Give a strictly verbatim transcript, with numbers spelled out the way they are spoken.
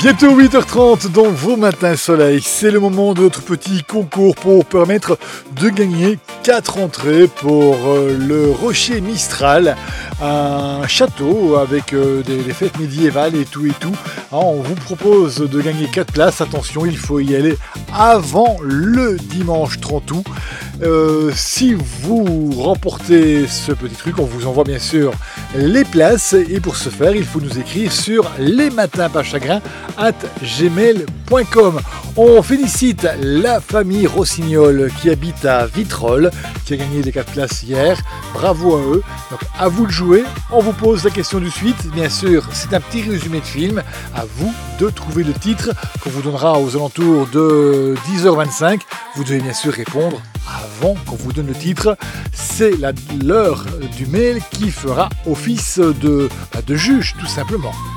Bientôt huit heures trente dans vos matins soleil. C'est le moment de notre petit concours pour permettre de gagner quatre entrées pour euh, le Rocher Mistral, un château avec euh, des, des fêtes médiévales et tout et tout. Alors, on vous propose de gagner quatre places. Attention, il faut y aller avant le dimanche trente août. Euh, si vous remportez ce petit truc, on vous envoie bien sûr les places et pour ce faire, il faut nous écrire sur lesmatinspaschagrin arobase gmail point com. On félicite la famille Rossignol qui habite à Vitrolles, qui a gagné les quatre places hier. Bravo à eux. Donc à vous de jouer. On vous pose la question de suite. Bien sûr, c'est un petit résumé de film. À vous de trouver le titre qu'on vous donnera aux alentours de dix heures vingt-cinq. Vous devez bien sûr répondre avant qu'on vous donne le titre. C'est la, l'heure du mail qui fera office de, de juge, tout simplement.